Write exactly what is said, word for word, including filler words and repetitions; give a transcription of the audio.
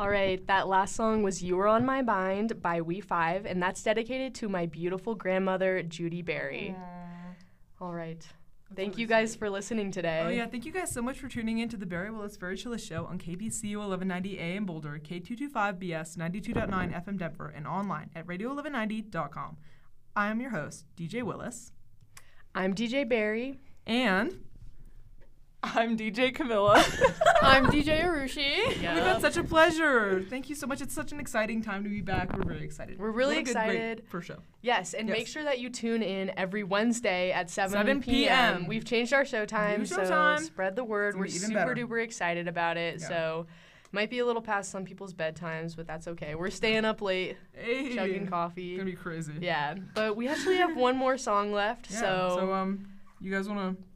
All right, that last song was You Were On My Mind by We Five, and that's dedicated to my beautiful grandmother, Judy Berry. Aww. All right. That's thank you guys sweet. for listening today. Oh, yeah. Thank you guys so much for tuning in to the Barry Willis Very Chillish Show on K B C U eleven ninety A M Boulder, K two twenty-five B S ninety-two point nine F M Denver, and online at radio eleven ninety dot com. I am your host, D J Willis. I'm D J Barry. And I'm D J Camilla. I'm D J Arushi. Yep. We've had such a pleasure. Thank you so much. It's such an exciting time to be back. We're very excited. We're really what a excited. Good, great first show. Yes, and yes. make sure that you tune in every Wednesday at seven, seven p.m. We've changed our show time, New show so time. spread the word. We're super better. duper excited about it. Yeah. So might be a little past some people's bedtimes, but that's okay. We're staying up late, hey. chugging coffee. It's gonna be crazy. Yeah, but we actually have one more song left. Yeah. So so um, you guys wanna